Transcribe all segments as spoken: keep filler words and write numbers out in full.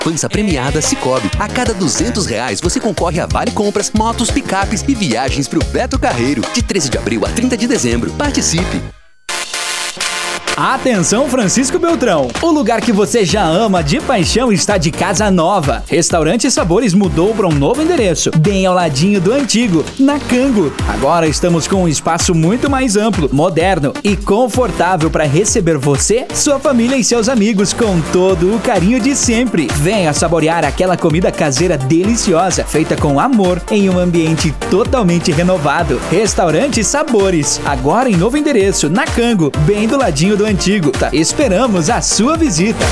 Poupança premiada Sicoob. A cada duzentos reais você concorre a vale compras, motos, picapes e viagens pro Beto Carreiro. De treze de abril a trinta de dezembro. Participe! Atenção, Francisco Beltrão! O lugar que você já ama de paixão está de casa nova. Restaurante Sabores mudou para um novo endereço, bem ao ladinho do antigo, na Cango. Agora estamos com um espaço muito mais amplo, moderno e confortável para receber você, sua família e seus amigos com todo o carinho de sempre. Venha saborear aquela comida caseira deliciosa, feita com amor, em um ambiente totalmente renovado. Restaurante Sabores, agora em novo endereço, na Cango, bem do ladinho do antigo. Tá, esperamos a sua visita.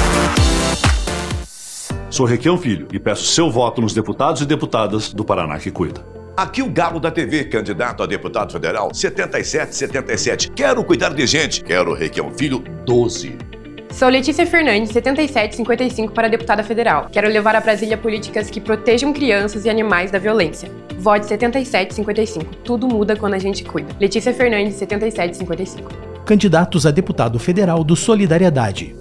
Sou Requião Filho e peço seu voto nos deputados e deputadas do Paraná que cuida. Aqui o Galo da T V, candidato a deputado federal, setenta e sete setenta e sete. Quero cuidar de gente. Quero Requião Filho, doze. Sou Letícia Fernandes, setenta e sete cinquenta e cinco para deputada federal. Quero levar a Brasília políticas que protejam crianças e animais da violência. Vote setenta e sete cinquenta e cinco. Tudo muda quando a gente cuida. Letícia Fernandes, setenta e sete cinquenta e cinco. Candidatos a deputado federal do Solidariedade.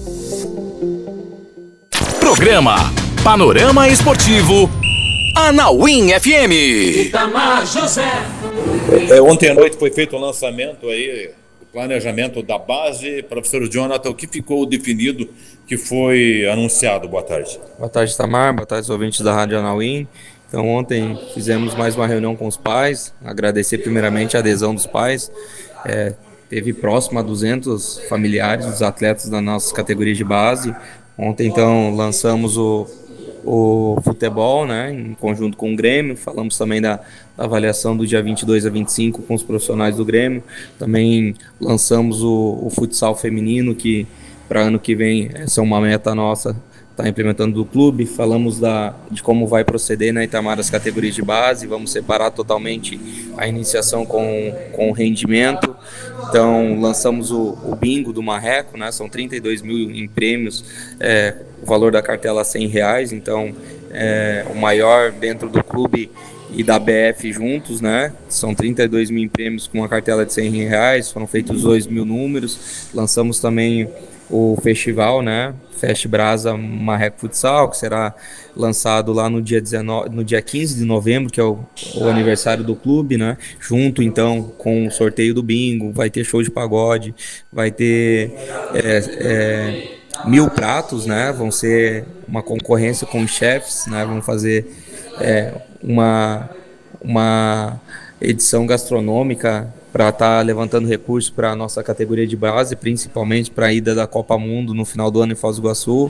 Programa Panorama Esportivo Anauim F M. Itamar José. É, ontem à noite foi feito o lançamento aí, o planejamento da base. Professor Jonathan, o que ficou definido que foi anunciado? Boa tarde. Boa tarde, Itamar. Boa tarde, ouvintes da Rádio Anauim. Então, ontem fizemos mais uma reunião com os pais. Agradecer primeiramente a adesão dos pais. É, teve próximo a duzentos familiares dos atletas das nossas categorias de base. Ontem, então, lançamos o, o futebol, né, em conjunto com o Grêmio. Falamos também da, da avaliação do dia vinte e dois a vinte e cinco com os profissionais do Grêmio. Também lançamos o, o futsal feminino, que para ano que vem essa é uma meta nossa, está implementando do clube. Falamos da, de como vai proceder na Itamar as categorias de base. Vamos separar totalmente a iniciação com, com o rendimento. Então lançamos o, o bingo do Marreco, né? São trinta e dois mil em prêmios, é, o valor da cartela cem reais, então é o maior dentro do clube e da B F juntos, né? São trinta e dois mil em prêmios com uma cartela de cem reais, foram feitos dois mil números. Lançamos também o festival, né? Fest Brasa Marreco Futsal, que será lançado lá no dia, dezenove, no dia quinze de novembro, que é o, o aniversário do clube, né? Junto, então, com o sorteio do bingo, vai ter show de pagode, vai ter é, é, mil pratos, né? Vão ser uma concorrência com os chefs, né? Vão fazer é, uma, uma edição gastronômica para estar tá levantando recursos para a nossa categoria de base, principalmente para a ida da Copa Mundo no final do ano em Foz do Iguaçu.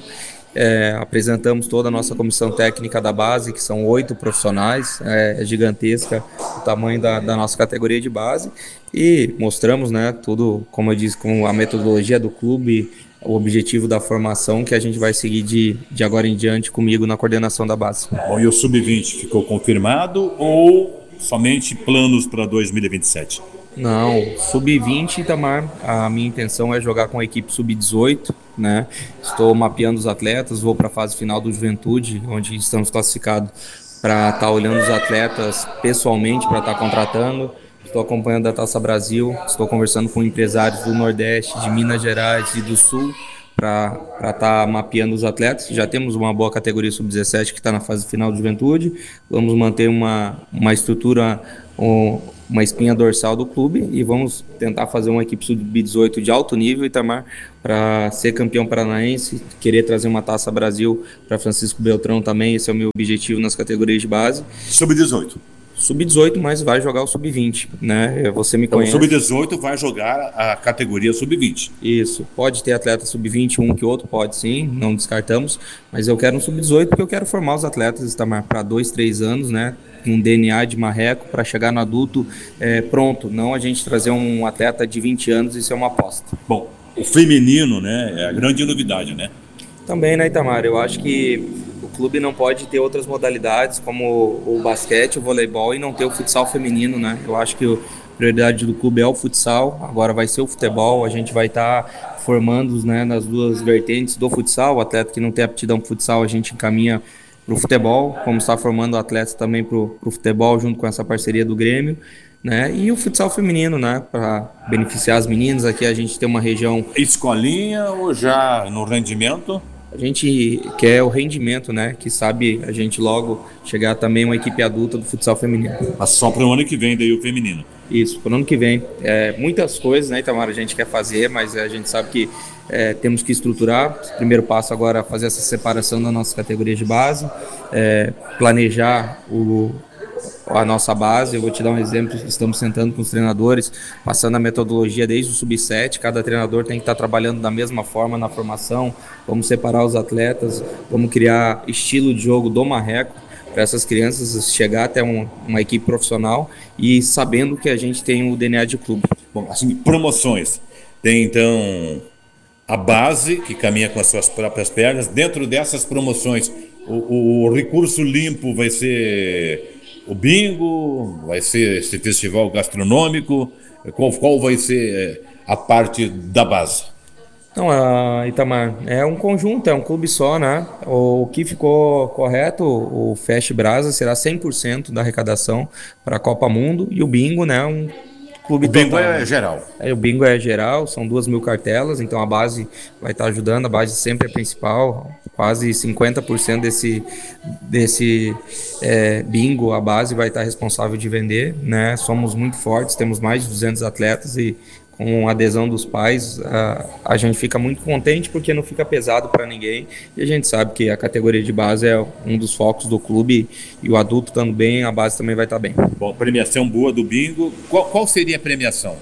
É, apresentamos toda a nossa comissão técnica da base, que são oito profissionais, é, é gigantesca o tamanho da, da nossa categoria de base, e mostramos, né, tudo, como eu disse, com a metodologia do clube, o objetivo da formação que a gente vai seguir de, de agora em diante comigo na coordenação da base. Bom, e o sub vinte ficou confirmado ou somente planos para dois mil e vinte e sete? Não, sub vinte, Itamar, a minha intenção é jogar com a equipe sub dezoito, né? Estou mapeando os atletas, vou para a fase final do Juventude, onde estamos classificados para estar tá olhando os atletas pessoalmente, para estar tá contratando. Estou acompanhando a Taça Brasil, estou conversando com empresários do Nordeste, de Minas Gerais e do Sul, para estar tá mapeando os atletas. Já temos uma boa categoria sub dezessete que está na fase final do Juventude. Vamos manter uma, uma estrutura, um, uma espinha dorsal do clube e vamos tentar fazer uma equipe sub dezoito de alto nível, Itamar, para ser campeão paranaense, querer trazer uma Taça Brasil para Francisco Beltrão também. Esse é o meu objetivo nas categorias de base. sub dezoito. sub dezoito, mas vai jogar o sub vinte, né? Você me então, conhece. O sub dezoito vai jogar a categoria sub vinte. Isso. Pode ter atleta sub vinte, um que outro, pode sim, não descartamos. Mas eu quero um sub dezoito porque eu quero formar os atletas para dois, três anos, né? Um D N A de marreco para chegar no adulto é, pronto. Não a gente trazer um atleta de vinte anos, isso é uma aposta. Bom, o feminino, né? É a grande novidade, né? Também, né, Itamar? Eu acho que o clube não pode ter outras modalidades como o basquete, o voleibol e não ter o futsal feminino, né? Eu acho que a prioridade do clube é o futsal, agora vai ser o futebol, a gente vai estar tá formando, né, nas duas vertentes do futsal. O atleta que não tem aptidão para futsal, a gente encaminha para o futebol, como está formando atletas também para o futebol, junto com essa parceria do Grêmio, né? E o futsal feminino, né? Para beneficiar as meninas. Aqui a gente tem uma região... Escolinha ou já no rendimento? A gente quer o rendimento, né? Que sabe a gente logo chegar também uma equipe adulta do futsal feminino. Mas só para o ano que vem daí o feminino. Isso, para o ano que vem. É, muitas coisas, né, Itamar, a gente quer fazer, mas a gente sabe que é, temos que estruturar. O primeiro passo agora é fazer essa separação da nossa categoria de base, é, planejar o, a nossa base. Eu vou te dar um exemplo, estamos sentando com os treinadores, passando a metodologia desde o sub sete, cada treinador tem que estar trabalhando da mesma forma na formação, vamos separar os atletas, vamos criar estilo de jogo do Marreco, para essas crianças chegar até um, uma equipe profissional e sabendo que a gente tem o D N A de clube. Bom, assim, promoções. Tem então a base, que caminha com as suas próprias pernas. Dentro dessas promoções, o, o recurso limpo vai ser o bingo, vai ser esse festival gastronômico. Qual, qual vai ser a parte da base? Não, a Itamar, é um conjunto, é um clube só, né? O que ficou correto, o Fest Brasa será cem por cento da arrecadação para a Copa Mundo e o bingo, né? Um clube o bingo total, é né? geral. É, o bingo é geral, são duas mil cartelas, então a base vai estar ajudando, a base sempre é principal, quase cinquenta por cento desse, desse é, bingo, a base vai estar responsável de vender, né? Somos muito fortes, temos mais de duzentos atletas e com a adesão dos pais, a, a gente fica muito contente porque não fica pesado para ninguém e a gente sabe que a categoria de base é um dos focos do clube e o adulto estando bem, a base também vai estar bem. Bom, premiação boa do bingo. Qual, qual seria a premiação?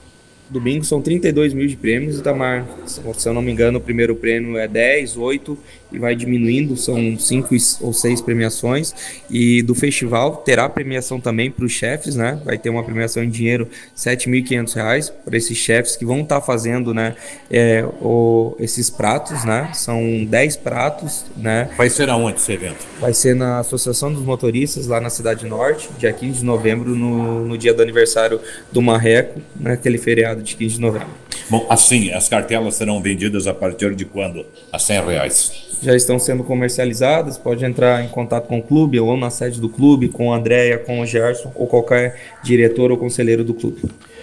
Do bingo são trinta e dois mil de prêmios, Itamar. Se eu não me engano, o primeiro prêmio é dez, oito e vai diminuindo, são cinco ou seis premiações. E do festival terá premiação também para os chefes, né? Vai ter uma premiação em dinheiro, sete mil e quinhentos reais, para esses chefes que vão estar fazendo, né, é, o, esses pratos, né? São dez pratos, né? Vai ser aonde esse evento? Vai ser na Associação dos Motoristas, lá na Cidade Norte, dia quinze de novembro, no, no dia do aniversário do Marreco, naquele feriado de quinze de novembro. Bom, assim, as cartelas serão vendidas a partir de quando? A cem reais. Já estão sendo comercializadas, pode entrar em contato com o clube ou na sede do clube, com a Andréia, com o Gerson ou qualquer diretor ou conselheiro do clube.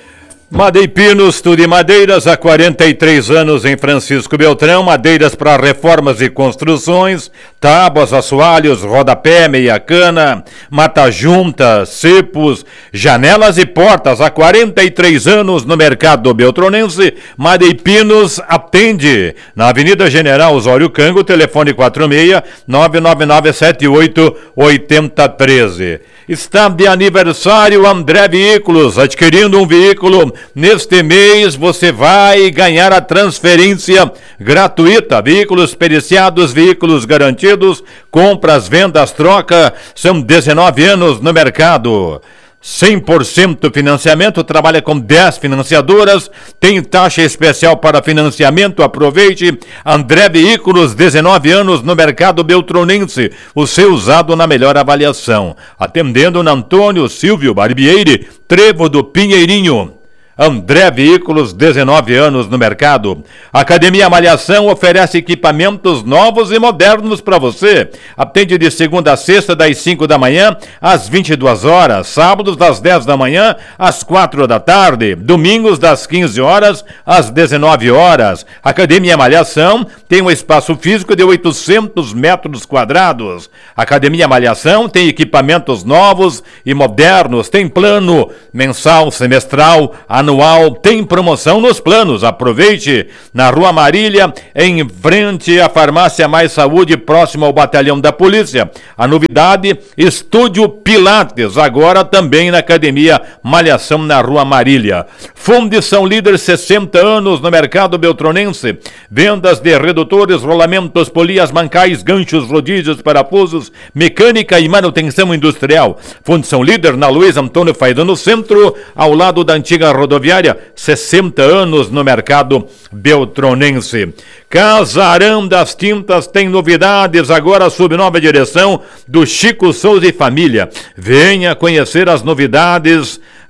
Madei Pinos, tudo em madeiras, há quarenta e três anos em Francisco Beltrão, madeiras para reformas e construções, tábuas, assoalhos, rodapé, meia cana, mata-junta, cepos, janelas e portas, há quarenta e três anos no mercado beltronense. Madei Pinos atende na Avenida General Osório Cango, telefone quatro seis nove nove nove sete oito oito zero um três. Está de aniversário André Veículos, adquirindo um veículo neste mês você vai ganhar a transferência gratuita, veículos periciados, veículos garantidos, compras, vendas, troca, são dezenove anos no mercado. cem por cento financiamento, trabalha com dez financiadoras, tem taxa especial para financiamento, aproveite. André Veículos, dezenove anos no mercado beltronense, o seu usado na melhor avaliação. Atendendo na Antônio Silvio Barbieri, Trevo do Pinheirinho. André Veículos, dezenove anos no mercado. Academia Malhação oferece equipamentos novos e modernos para você. Atende de segunda a sexta, das cinco da manhã às vinte e duas horas. Sábados, das dez da manhã às quatro da tarde. Domingos, das quinze horas às dezenove horas. Academia Malhação tem um espaço físico de oitocentos metros quadrados. Academia Malhação tem equipamentos novos e modernos. Tem plano mensal, semestral, anual. Tem promoção nos planos. Aproveite. Na Rua Marília, em frente à Farmácia Mais Saúde, próximo ao Batalhão da Polícia. A novidade, Estúdio Pilates, agora também na Academia Malhação, na Rua Marília. Fundição Líder, sessenta anos no mercado beltronense. Vendas de redutores, rolamentos, polias, mancais, ganchos, rodízios, parafusos, mecânica e manutenção industrial. Fundição Líder, na Luiz Antônio Faida, no centro, ao lado da antiga rodoviária, sessenta anos no mercado beltronense. Casarão das Tintas tem novidades agora sob nova direção do Chico Souza e família. Venha conhecer as novidades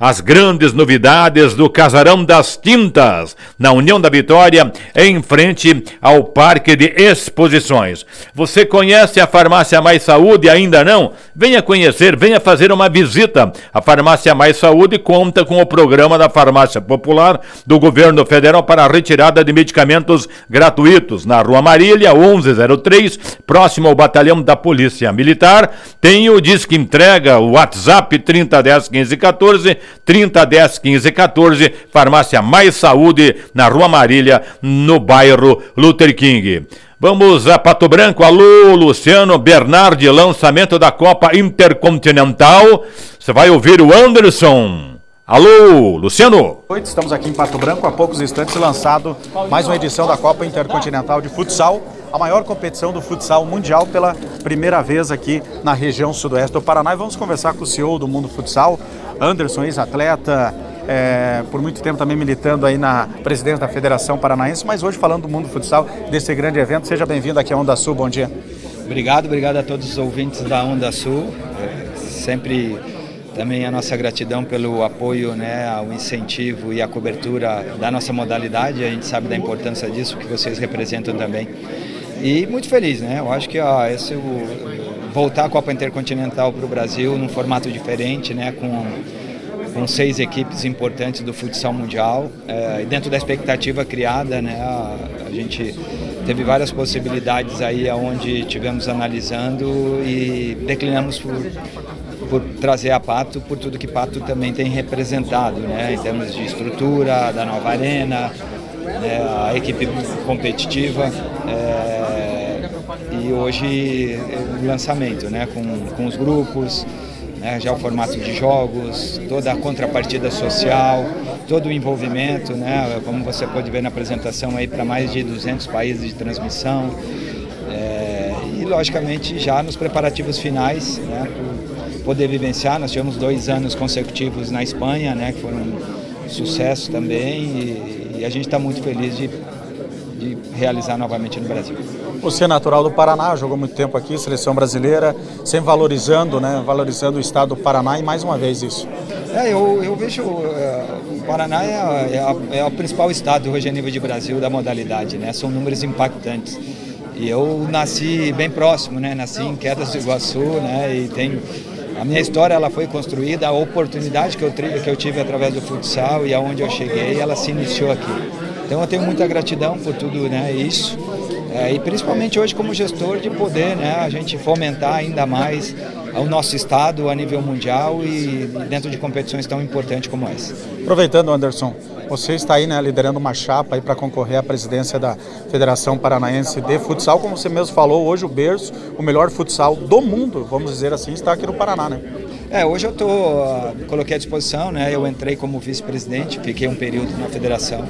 as grandes novidades do Casarão das Tintas, na União da Vitória, em frente ao Parque de Exposições. Você conhece a Farmácia Mais Saúde? Ainda não? Venha conhecer, venha fazer uma visita. A Farmácia Mais Saúde conta com o programa da Farmácia Popular do Governo Federal para a retirada de medicamentos gratuitos. Na Rua Marília, onze zero três, próximo ao Batalhão da Polícia Militar. Tem o Disque Entrega, o WhatsApp trinta dez quinze quatorze, trinta dez quinze quatorze, Farmácia Mais Saúde, na Rua Marília, no bairro Luther King. Vamos a Pato Branco. Alô, Luciano Bernardi, lançamento da Copa Intercontinental. Você vai ouvir o Anderson. Alô, Luciano. Oi, estamos aqui em Pato Branco, há poucos instantes lançado mais uma edição da Copa Intercontinental de Futsal, a maior competição do futsal mundial pela primeira vez aqui na região sudoeste do Paraná. E vamos conversar com o C E O do Mundo Futsal, Anderson, ex-atleta, é, por muito tempo também militando aí na presidência da Federação Paranaense, mas hoje falando do Mundo Futsal, desse grande evento. Seja bem-vindo aqui à Onda Sul, bom dia. Obrigado, obrigado a todos os ouvintes da Onda Sul. É, sempre também a nossa gratidão pelo apoio, né, ao incentivo e à cobertura da nossa modalidade. A gente sabe da importância disso, que vocês representam também. E muito feliz, né? Eu acho que ó, esse, o, voltar a Copa Intercontinental para o Brasil num formato diferente, né, com, com seis equipes importantes do futsal mundial, é, dentro da expectativa criada, né, a, a gente teve várias possibilidades aí onde tivemos analisando e declinamos por, por trazer a Pato, por tudo que Pato também tem representado, né, em termos de estrutura, da nova arena, né, a equipe competitiva, é, e hoje o lançamento, né, com, com os grupos, né, já o formato de jogos, toda a contrapartida social, todo o envolvimento, né, como você pode ver na apresentação aí, para mais de duzentos países de transmissão, é, e logicamente já nos preparativos finais, né, por poder vivenciar. Nós tivemos dois anos consecutivos na Espanha, né, que foram um sucesso também, e, e a gente está muito feliz de, de realizar novamente no Brasil. Você é natural do Paraná, jogou muito tempo aqui, seleção brasileira, sempre valorizando, né, valorizando o estado do Paraná, e mais uma vez isso. É, eu, eu vejo é, o Paraná é, a, é, a, é o principal estado hoje a nível de Brasil da modalidade, né? São números impactantes. E eu nasci bem próximo, né? Nasci em Quedas do Iguaçu, né? E tem a minha história, ela foi construída, a oportunidade que eu, que eu tive através do futsal e aonde eu cheguei, ela se iniciou aqui. Então eu tenho muita gratidão por tudo, né? Isso. É, e principalmente hoje como gestor de poder, né, a gente fomentar ainda mais o nosso estado a nível mundial e dentro de competições tão importantes como essa. Aproveitando, Anderson, você está aí, né, liderando uma chapa aí para concorrer à presidência da Federação Paranaense de Futsal. Como você mesmo falou, hoje o berço, o melhor futsal do mundo, vamos dizer assim, está aqui no Paraná, né? É, hoje eu tô, uh, coloquei à disposição, né, eu entrei como vice-presidente, fiquei um período na federação.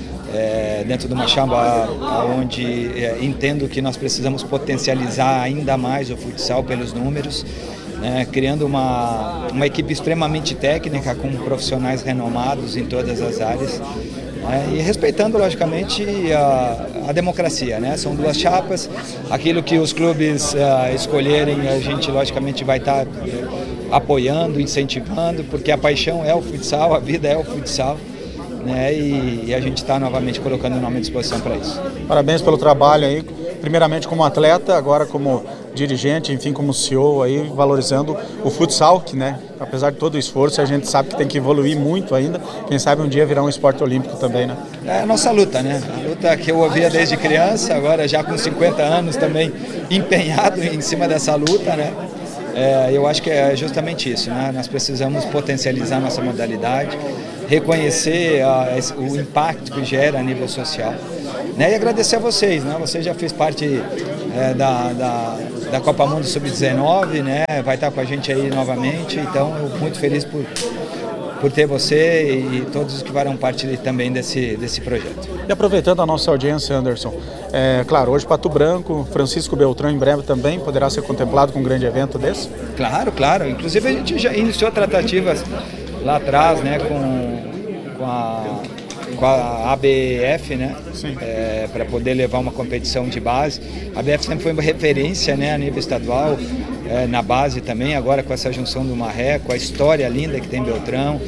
É, dentro de uma chapa onde é, entendo que nós precisamos potencializar ainda mais o futsal pelos números, né, criando uma, uma equipe extremamente técnica com profissionais renomados em todas as áreas, né, e respeitando logicamente a, a democracia, né? São duas chapas, aquilo que os clubes uh, escolherem a gente logicamente vai estar tá, apoiando, incentivando, porque a paixão é o futsal, a vida é o futsal. Né, e, e a gente está novamente colocando o nome à disposição para isso. Parabéns pelo trabalho aí, primeiramente como atleta, agora como dirigente, enfim, como C E O aí, valorizando o futsal, que, né, apesar de todo o esforço, a gente sabe que tem que evoluir muito ainda, quem sabe um dia virar um esporte olímpico também, né? É a nossa luta, né? A luta que eu ouvia desde criança, agora já com cinquenta anos também empenhado em cima dessa luta, né? É, eu acho que é justamente isso, né? Nós precisamos potencializar a nossa modalidade, reconhecer a, o impacto que gera a nível social, né? E agradecer a vocês, né? Você já fez parte é, da, da, da Copa Mundo sub dezenove, né? Vai estar com a gente aí novamente, então eu muito feliz por, por ter você e todos os que farão parte também desse, desse projeto. E aproveitando a nossa audiência, Anderson, é, claro, hoje Pato Branco, Francisco Beltrão em breve também poderá ser contemplado com um grande evento desse? Claro, claro. Inclusive a gente já iniciou tratativas lá atrás, né, com, com, a, com a A B F, né, é, para poder levar uma competição de base. A A B F sempre foi uma referência, né, a nível estadual, é, na base também, agora com essa junção do Marré, com a história linda que tem Beltrão,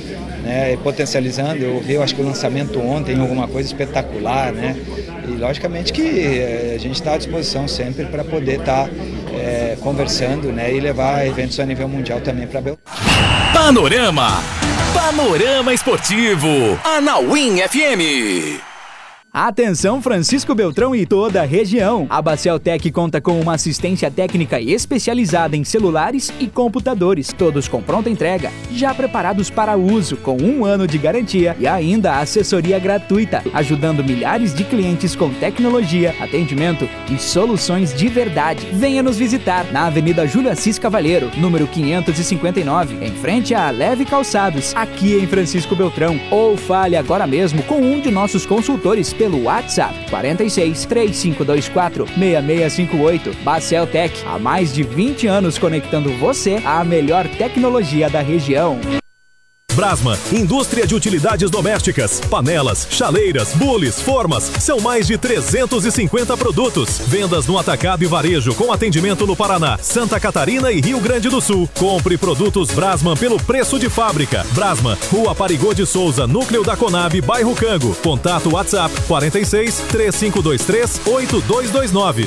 né, potencializando. Eu vi, eu acho que o lançamento ontem, alguma coisa espetacular, né? E logicamente que a gente está à disposição sempre para poder estar tá, é, conversando, né, e levar eventos a nível mundial também para Beltrão. Panorama, Panorama Esportivo, Anauim F M. Atenção Francisco Beltrão e toda a região. A Baceltec conta com uma assistência técnica especializada em celulares e computadores, todos com pronta entrega, já preparados para uso, com um ano de garantia e ainda assessoria gratuita, ajudando milhares de clientes com tecnologia, atendimento e soluções de verdade. Venha nos visitar na Avenida Júlio Assis Cavalheiro, número quinhentos e cinquenta e nove, em frente à Leve Calçados, aqui em Francisco Beltrão, ou fale agora mesmo com um de nossos consultores pelo WhatsApp quarenta e seis, três cinco dois quatro, seis seis cinco oito. Baceltec, há mais de vinte anos conectando você à melhor tecnologia da região. Brasma, indústria de utilidades domésticas, panelas, chaleiras, bules, formas, são mais de trezentos e cinquenta produtos. Vendas no atacado e varejo com atendimento no Paraná, Santa Catarina e Rio Grande do Sul. Compre produtos Brasman pelo preço de fábrica. Brasman, Rua Parigô de Souza, Núcleo da Conab, bairro Cango. Contato WhatsApp quarenta e seis, três cinco dois três, oito dois dois nove.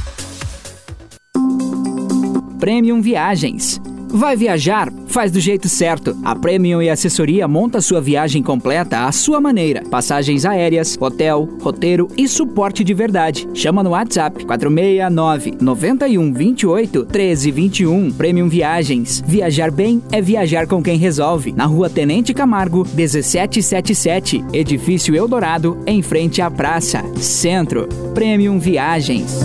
Premium Viagens. Vai viajar? Faz do jeito certo. A Premium e Assessoria monta sua viagem completa à sua maneira. Passagens aéreas, hotel, roteiro e suporte de verdade. Chama no WhatsApp quatro seis nove, nove um dois oito, um três dois um. Premium Viagens. Viajar bem é viajar com quem resolve. Na Rua Tenente Camargo, dezessete setenta e sete. Edifício Eldorado, em frente à praça. Centro. Premium Viagens.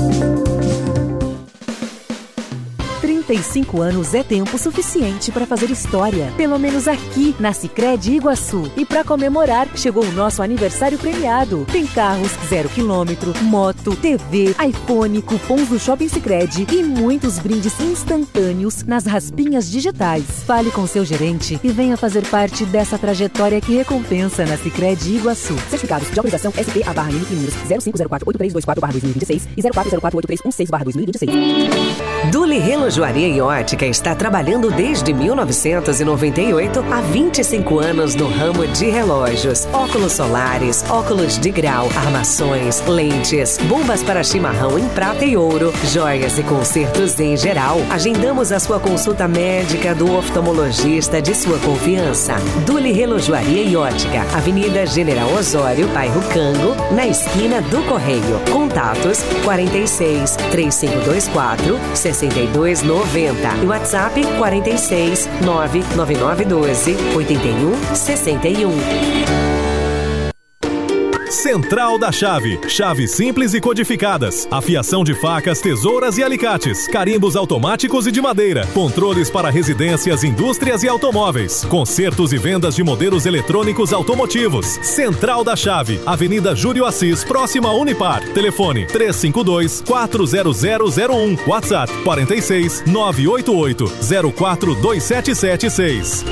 trinta e cinco anos é tempo suficiente para fazer história, pelo menos aqui na Sicredi Iguaçu. E para comemorar, chegou o nosso aniversário premiado. Tem carros zero quilômetro, moto, T V, iPhone, cupons do Shopping Sicredi e muitos brindes instantâneos nas raspinhas digitais. Fale com seu gerente e venha fazer parte dessa trajetória que recompensa na Sicredi Iguaçu. Certificados de autorização S P A barra N números zero cinco zero quatro oito três dois quatro barra dois mil e vinte e seis e zero quatro zero quatro oito três um seis barra dois mil e vinte e seis. Duli Relojoaria e Ótica está trabalhando desde mil novecentos e noventa e oito há vinte e cinco anos no ramo de relógios, óculos solares, óculos de grau, armações, lentes, bombas para chimarrão em prata e ouro, joias e consertos em geral. Agendamos a sua consulta médica do oftalmologista de sua confiança. Duli Relojoaria e Ótica, Avenida General Osório, bairro Cango, na esquina do Correio. Contatos quarenta e seis, três cinco dois quatro, seis dois nove zero e WhatsApp quarenta e seis, nove nove nove um dois, oito um seis um. Central da Chave. Chaves simples e codificadas. Afiação de facas, tesouras e alicates. Carimbos automáticos e de madeira. Controles para residências, indústrias e automóveis. Consertos e vendas de modelos eletrônicos automotivos. Central da Chave. Avenida Júlio Assis, próxima a Unipar. Telefone três cinco dois, quatro zero zero zero um. WhatsApp quarenta e seis, nove oito oito, zero quatro dois sete sete seis.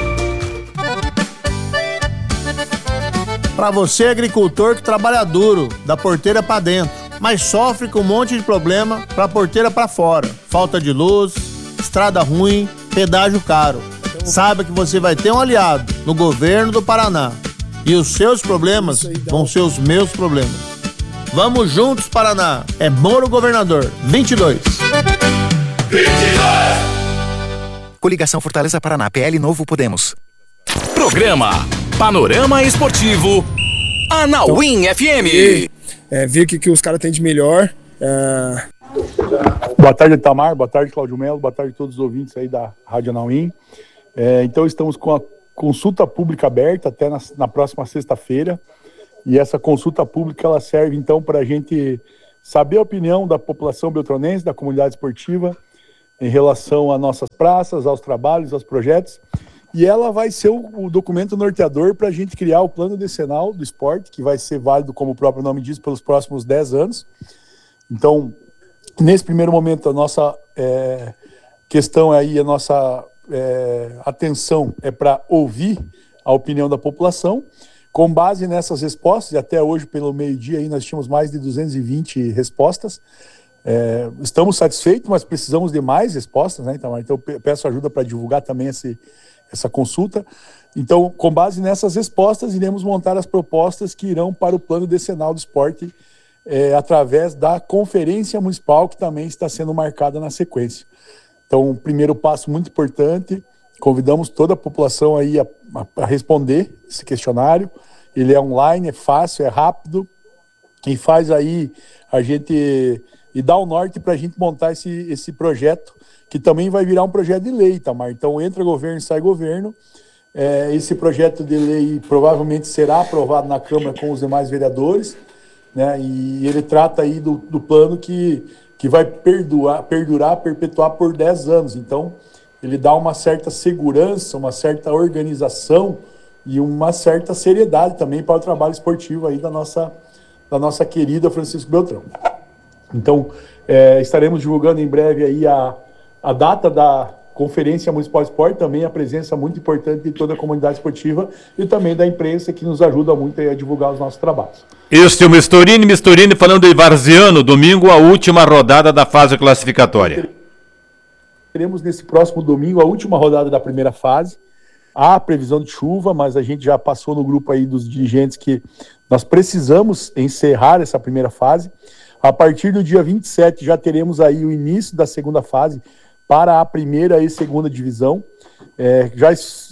Para você, agricultor que trabalha duro, da porteira para dentro, mas sofre com um monte de problema para a porteira para fora. Falta de luz, estrada ruim, pedágio caro. Saiba que você vai ter um aliado no governo do Paraná. E os seus problemas vão ser os meus problemas. Vamos juntos, Paraná. É Moro Governador. vinte e dois. vinte e dois. Coligação Fortaleza Paraná. P L Novo Podemos. Programa Panorama Esportivo, Anauim F M. É, ver o que, que os caras têm de melhor. É... Boa tarde, Itamar. Boa tarde, Cláudio Melo. Boa tarde a todos os ouvintes aí da Rádio Anauim. É, então, estamos com a consulta pública aberta até na, na próxima sexta-feira. E essa consulta pública ela serve, então, para a gente saber a opinião da população beltronense, da comunidade esportiva, em relação às nossas praças, aos trabalhos, aos projetos. E ela vai ser o, o documento norteador para a gente criar o plano decenal do esporte, que vai ser válido, como o próprio nome diz, pelos próximos dez anos. Então, nesse primeiro momento, a nossa é, questão aí, a nossa é, atenção é para ouvir a opinião da população. Com base nessas respostas, e até hoje, pelo meio-dia, aí, nós tínhamos mais de duzentas e vinte respostas. É, estamos satisfeitos, mas precisamos de mais respostas, né? Então, então eu peço ajuda para divulgar também esse essa consulta. Então, com base nessas respostas, iremos montar as propostas que irão para o plano decenal do esporte é, através da conferência municipal, que também está sendo marcada na sequência. Então, um primeiro passo muito importante, convidamos toda a população aí a, a, a responder esse questionário. Ele é online, é fácil, é rápido, e faz aí a gente, e dá o norte para a gente montar esse, esse projeto, que também vai virar um projeto de lei, Tamar. Então, entra governo, sai governo. É, esse projeto de lei provavelmente será aprovado na Câmara com os demais vereadores, né? E ele trata aí do, do plano que, que vai perdurar, perdurar, perpetuar por dez anos. Então, ele dá uma certa segurança, uma certa organização e uma certa seriedade também para o trabalho esportivo aí da nossa, da nossa querida Francisco Beltrão. Então, é, estaremos divulgando em breve aí a, a data da Conferência Municipal de Esporte, também a presença muito importante de toda a comunidade esportiva e também da imprensa, que nos ajuda muito a divulgar os nossos trabalhos. Este é o Mistorini, Mistorini falando de Varziano, domingo a última rodada da fase classificatória. Teremos nesse próximo domingo a última rodada da primeira fase. Há previsão de chuva, mas a gente já passou no grupo aí dos dirigentes que nós precisamos encerrar essa primeira fase. A partir do dia vinte e sete já teremos aí o início da segunda fase, para a primeira e segunda divisão. É, já,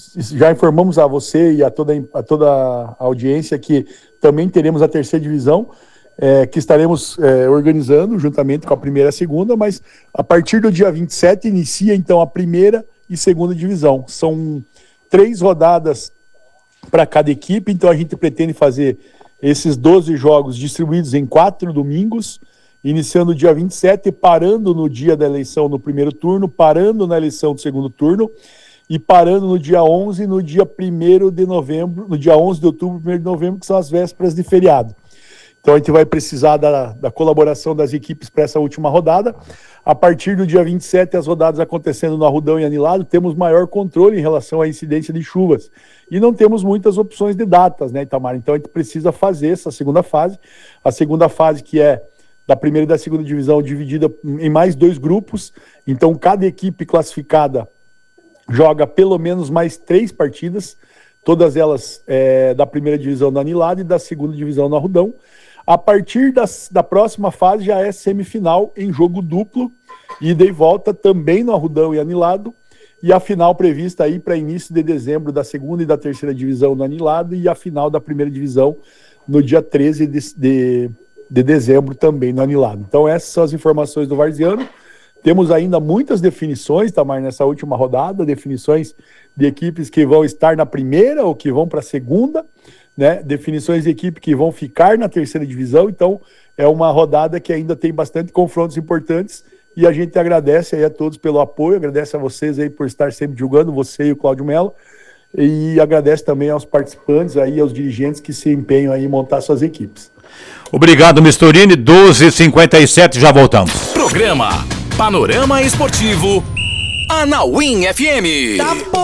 já informamos a você e a toda, a toda a audiência que também teremos a terceira divisão, é, que estaremos é, organizando juntamente com a primeira e a segunda, mas a partir do dia vinte e sete inicia então a primeira e segunda divisão. São três rodadas para cada equipe, então a gente pretende fazer esses doze jogos distribuídos em quatro domingos, iniciando o dia vinte e sete, parando no dia da eleição no primeiro turno, parando na eleição do segundo turno e parando no dia onze, no dia primeiro de novembro, no dia onze de outubro, primeiro de novembro, que são as vésperas de feriado. Então a gente vai precisar da, da colaboração das equipes para essa última rodada. A partir do dia vinte e sete, as rodadas acontecendo no Arrudão e Anilado, temos maior controle em relação à incidência de chuvas. E não temos muitas opções de datas, né, Itamar? Então a gente precisa fazer essa segunda fase. A segunda fase, que é da primeira e da segunda divisão, dividida em mais dois grupos. Então, cada equipe classificada joga pelo menos mais três partidas, todas elas é, da primeira divisão no Anilado e da segunda divisão no Arrudão. A partir das, da próxima fase já é semifinal em jogo duplo, ida e volta também no Arrudão e Anilado, e a final prevista aí para início de dezembro da segunda e da terceira divisão no Anilado, e a final da primeira divisão no dia treze de, de de dezembro também no Anilado. Então essas são as informações do Varziano. Temos ainda muitas definições, Tamar, nessa última rodada, definições de equipes que vão estar na primeira ou que vão para a segunda, né? Definições de equipe que vão ficar na terceira divisão. Então é uma rodada que ainda tem bastante confrontos importantes e a gente agradece aí a todos pelo apoio, agradece a vocês aí por estar sempre divulgando, você e o Cláudio Melo, e agradece também aos participantes aí, aos dirigentes que se empenham aí em montar suas equipes. Obrigado, Mistorini. doze e cinquenta e sete, já voltamos. Programa Panorama Esportivo Anauim F M. Tá